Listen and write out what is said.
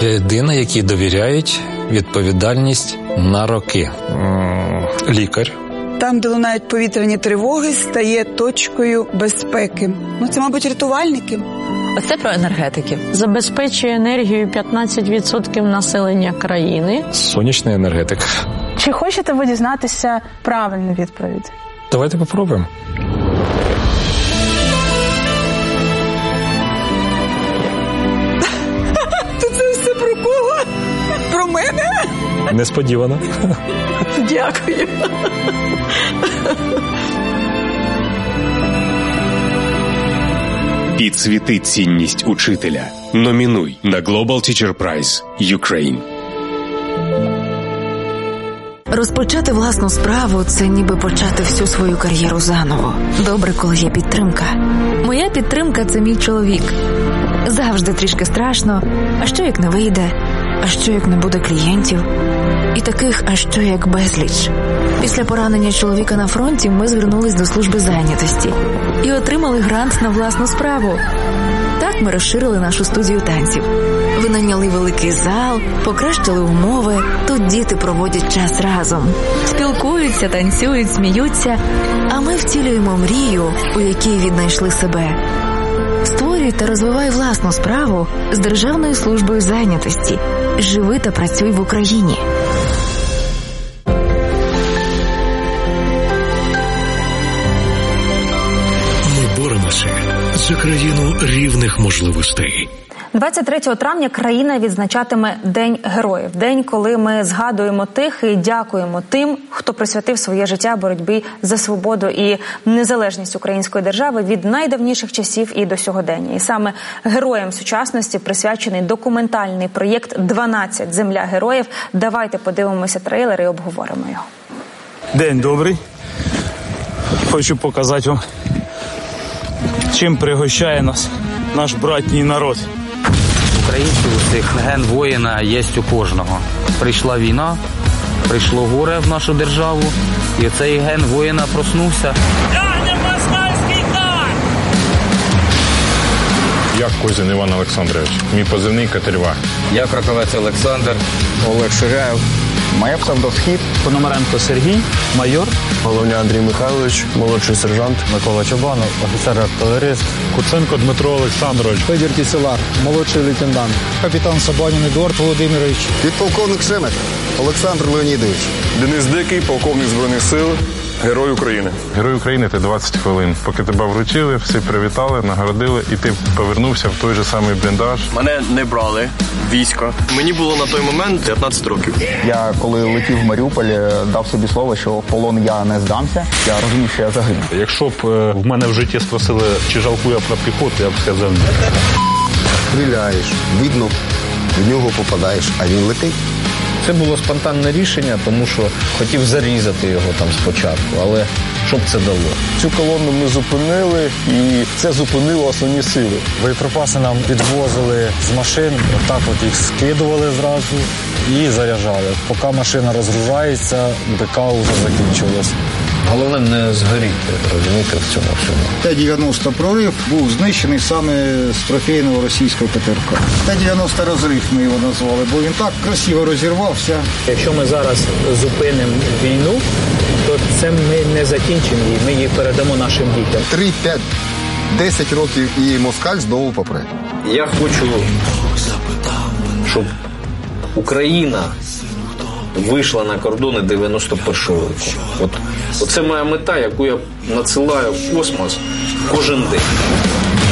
Людина, якій довіряють відповідальність на роки. Лікар. Там, де лунають повітряні тривоги, стає точкою безпеки. Це, мабуть, рятувальники. Оце про енергетиків. Забезпечує енергію 15% населення країни. Сонячний енергетик. Чи хочете ви дізнатися правильну відповідь? Давайте попробуємо. То це все про кого? Про мене? Несподівано. Дякую. Підсвіти цінність учителя. Номінуй на Global Teacher Prize Ukraine. Розпочати власну справу – це ніби почати всю свою кар'єру заново. Добре, коли є підтримка. Моя підтримка – це мій чоловік. Завжди трішки страшно. А що, як не вийде? А що, як не буде клієнтів? І таких, а що, як безліч. Після поранення чоловіка на фронті ми звернулись до служби зайнятості і отримали грант на власну справу. Так ми розширили нашу студію танців. Винайняли великий зал, покращили умови. Тут діти проводять час разом. Спілкуються, танцюють, сміються. А ми втілюємо мрію, у якій віднайшли себе. Створюй та розвивай власну справу з Державною службою зайнятості. Живи та працюй в Україні. Ми боремося за країну рівних можливостей. 23 травня країна відзначатиме День героїв. День, коли ми згадуємо тих і дякуємо тим, хто присвятив своє життя боротьбі за свободу і незалежність української держави від найдавніших часів і до сьогодення. І саме героям сучасності присвячений документальний проєкт «12. Земля героїв». Давайте подивимося трейлер і обговоримо його. День добрий. Хочу показати вам, чим пригощає нас наш братній народ. Українців усіх ген воїна є у кожного. Прийшла війна, прийшло горе в нашу державу, і цей ген воїна проснувся. Я Козін Іван Олександрович. Мій позивний Катерва. Я Краковець Олександр. Олег Ширяєв. Моя псевдосхід. Пономаренко Сергій, майор. Головня Андрій Михайлович, молодший сержант. Микола Чобанов, офіцер-артилеріст. Куценко Дмитро Олександрович. Федір Кіселар, молодший лейтенант. Капітан Сабанін Едуард Володимирович. Підполковник Семет Олександр Леонідович. Денис Дикий, полковник Збройних сил. Герой України. Герой України – це 20 хвилин. Поки тебе вручили, всі привітали, нагородили, і ти повернувся в той же самий бліндаж. Мене не брали в військо. Мені було на той момент 19 років. Я, коли летів в Маріуполь, дав собі слово, що в полон я не здамся. Я розумів, що я загину. Якщо б в мене в житті спросили, чи жалкую я про піхоту, я б сказав ні. Стріляєш, видно, в нього попадаєш, а він летить. Це було спонтанне рішення, тому що хотів зарізати його там спочатку, але що б це дало? Цю колону ми зупинили, і це зупинило основні сили. Боєприпаси нам підвозили з машин, отак от їх скидували зразу і заряджали. Поки машина розгружається, БК вже закінчилось. Головне не згоріти, розумієте, в цьому всьому. Т-90 прорив був знищений саме з трофейного російського ПТРК. Т-90 розрив ми його назвали, бо він так красиво розірвався. Якщо ми зараз зупинимо війну, то це ми не закінчимо її, ми її передамо нашим дітям. 3, 5, 10 років і москаль знову попре. Я хочу, щоб Україна вийшла на кордони 91-го року. Оце моя мета, яку я надсилаю в космос кожен день.